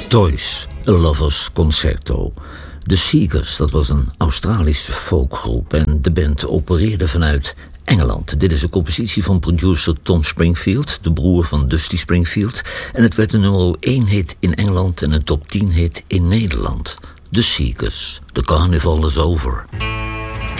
Toys, A Lover's Concerto. The Seekers, dat was een Australische folkgroep en de band opereerde vanuit Engeland. Dit is een compositie van producer Tom Springfield, de broer van Dusty Springfield. En het werd een nummer 1 hit in Engeland en een top 10 hit in Nederland. The Seekers, The Carnival is Over.